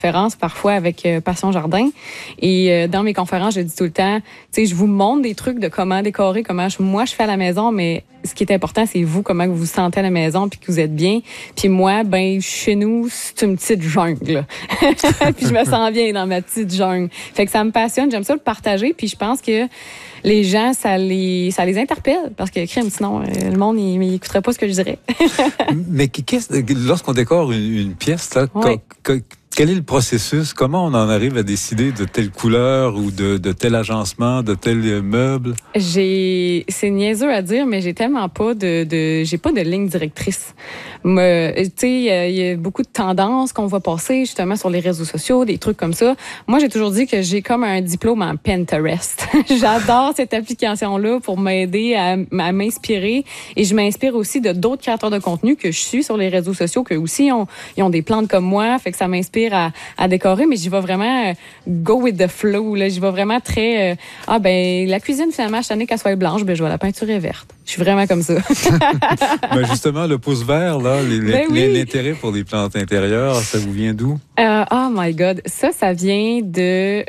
conférences parfois avec Passion Jardin. Et dans mes conférences, je dis tout le temps, tu sais, je vous montre des trucs de comment décorer, moi je fais à la maison, mais ce qui est important, c'est vous, comment vous vous sentez à la maison puis que vous êtes bien. Puis moi, chez nous, c'est une petite jungle. Puis je me sens bien dans ma petite jungle. Fait que ça me passionne, j'aime ça le partager. Puis je pense que les gens, ça les interpelle parce que crime, sinon le monde il écouterait pas ce que je dirais. Mais lorsqu'on décore une pièce, là, oui. Quel est le processus? Comment on en arrive à décider de telle couleur ou de tel agencement, de tel meuble? C'est niaiseux à dire, mais j'ai tellement pas j'ai pas de ligne directrice. Tu sais, il y a beaucoup de tendances qu'on voit passer justement sur les réseaux sociaux, des trucs comme ça. Moi, j'ai toujours dit que j'ai comme un diplôme en Pinterest. J'adore cette application-là pour m'aider à m'inspirer, et je m'inspire aussi de d'autres créateurs de contenu que je suis sur les réseaux sociaux, que aussi ils ont des plantes comme moi, fait que ça m'inspire à décorer, mais j'y vais vraiment go with the flow. Là. J'y vais vraiment très... la cuisine, finalement, cette année, qu'elle soit blanche, je vais la peinturer verte. Je suis vraiment comme ça. Justement, le pouce vert, là, l'intérêt pour les plantes intérieures, ça vous vient d'où? Oh my God. Ça vient de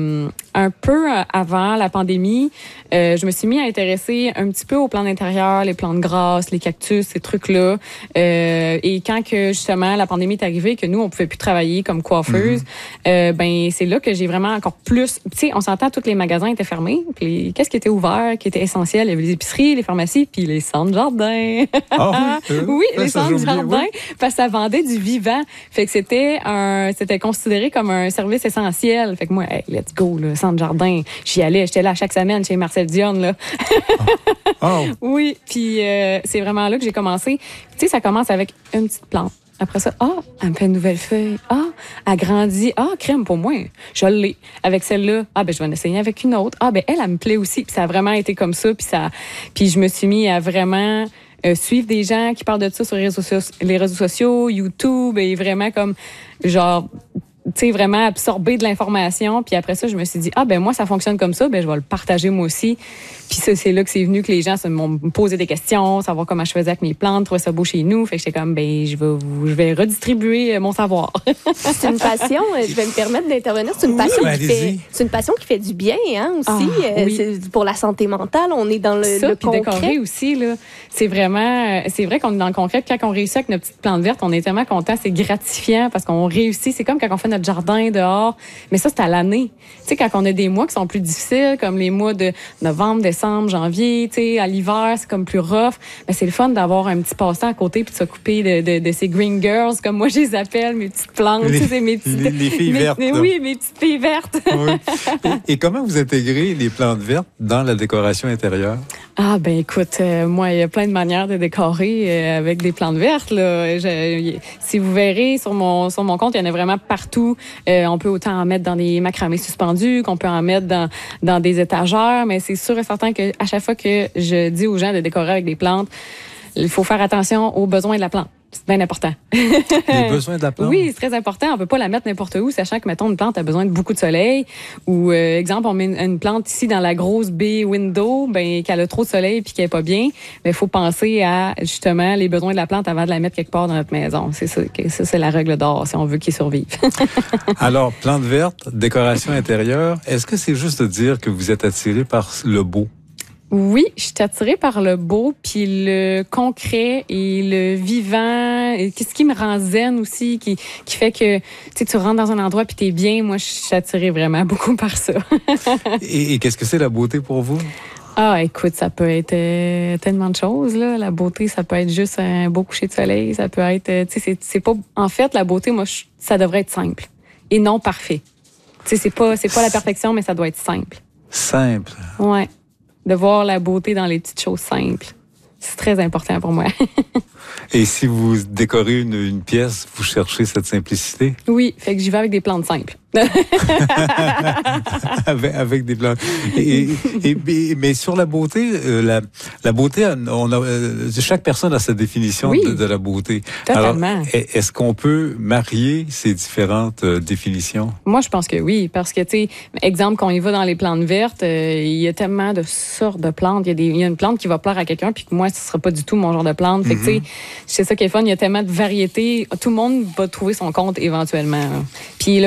un peu avant la pandémie. Je me suis mis à intéresser un petit peu aux plantes intérieures, les plantes grasses, les cactus, ces trucs-là. Et quand que justement la pandémie est arrivée, que nous, on pouvait plus travailler comme coiffeuse, c'est là que j'ai vraiment encore plus... Tu sais, on s'entend, tous les magasins étaient fermés. Puis qu'est-ce qui était ouvert, qui était essentiel? Il y avait les épiceries, les pharmacies, puis les centres jardins. Ah oui? Oui, les centres jardins. Parce que ça vendait du vivant. Fait que c'était considéré comme un service essentiel. Fait que moi, hey, let's go, le centre jardin. J'étais là chaque semaine chez Marcel Dionne, là. Oh. Oui, puis c'est vraiment là que j'ai commencé. Tu sais, ça commence avec une petite plante. Après ça, elle me fait une nouvelle feuille. Elle grandit. Crème pour moi. Je l'ai. Avec celle-là, je vais en essayer avec une autre. Elle me plaît aussi. Puis ça a vraiment été comme ça. Puis je me suis mis à vraiment suivre des gens qui parlent de ça sur les réseaux sociaux, YouTube, et vraiment comme genre... tu sais, vraiment absorber de l'information. Puis après ça, je me suis dit, moi, ça fonctionne comme ça, je vais le partager moi aussi. Puis ça, c'est là que c'est venu que les gens m'ont posé des questions, savoir comment je faisais avec mes plantes, trouver ça beau chez nous. Fait que j'étais comme, je vais redistribuer mon savoir. C'est une passion, je vais me permettre d'intervenir, c'est une passion qui fait du bien, hein, aussi. Oui. C'est pour la santé mentale, on est dans le concret. Décorer aussi, là. C'est vrai qu'on est dans le concret. Puis quand on réussit avec nos petites plantes vertes, on est tellement content, c'est gratifiant parce qu'on réussit. C'est comme quand on fait notre jardin dehors. Mais ça, c'est à l'année. Tu sais, quand on a des mois qui sont plus difficiles, comme les mois de novembre, décembre, janvier, tu sais, à l'hiver, c'est comme plus rough. Mais c'est le fun d'avoir un petit passe-temps à côté puis de s'occuper de ces green girls, comme moi je les appelle, mes petites plantes. Les filles vertes. Oui, mes petites filles vertes. Oui. Et comment vous intégrez les plantes vertes dans la décoration intérieure? Écoute, moi, il y a plein de manières de décorer avec des plantes vertes, là. Si vous verrez sur mon compte, il y en a vraiment partout. On peut autant en mettre dans des macramés suspendus qu'on peut en mettre dans des étagères, mais c'est sûr et certain que à chaque fois que je dis aux gens de décorer avec des plantes, il faut faire attention aux besoins de la plante. C'est bien important. Les besoins de la plante? Oui, c'est très important. On peut pas la mettre n'importe où, sachant que, mettons, une plante a besoin de beaucoup de soleil. Ou, exemple, on met une plante ici dans la grosse baie window, qu'elle a trop de soleil puis qu'elle est pas bien. Mais il faut penser à, justement, les besoins de la plante avant de la mettre quelque part dans notre maison. C'est ça, c'est la règle d'or, si on veut qu'ils survivent. Alors, plante verte, décoration intérieure, est-ce que c'est juste de dire que vous êtes attiré par le beau? Oui, je suis attirée par le beau, puis le concret et le vivant. Et ce qui me rend zen aussi, qui fait que tu rentres dans un endroit puis t'es bien. Moi, je suis attirée vraiment beaucoup par ça. Et qu'est-ce que c'est la beauté pour vous? Écoute, ça peut être tellement de choses, là. La beauté, ça peut être juste un beau coucher de soleil. Ça peut être, c'est pas... En fait, la beauté, moi, ça devrait être simple et non parfait. Tu sais, c'est pas la perfection, mais ça doit être simple. Simple? Ouais. De voir la beauté dans les petites choses simples. C'est très important pour moi. Et si vous décorez une pièce, vous cherchez cette simplicité? Oui, fait que j'y vais avec des plantes simples. avec des plantes. Mais sur la beauté, la beauté, chaque personne a sa définition de la beauté. Totalement. Alors, est-ce qu'on peut marier ces différentes définitions? Moi, je pense que oui, parce que, tu sais, exemple, quand on y va dans les plantes vertes, il y a tellement de sortes de plantes. Il y a une plante qui va plaire à quelqu'un, puis que moi, ce sera pas du tout mon genre de plante. Fait que, tu sais, c'est ça qui est fun. Il y a tellement de variétés. Tout le monde va trouver son compte éventuellement. Puis